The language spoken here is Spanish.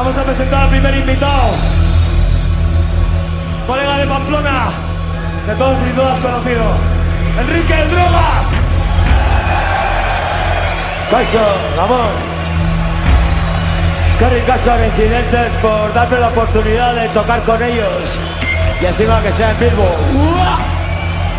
Vamos a presentar al primer invitado, colega de Pamplona, de todos y todas conocido, Enrique el Drogas. Caso, Ramón. Eskerrik asko a Reincidentes por darme la oportunidad de tocar con ellos. Y encima que sea en Bilbo. ¡Uah!